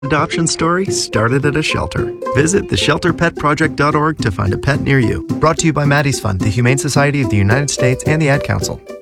Adoption story started at a shelter. Visit theshelterpetproject.org to find a pet near you. Brought to you by Maddie's Fund, the Humane Society of the United States, and the Ad Council.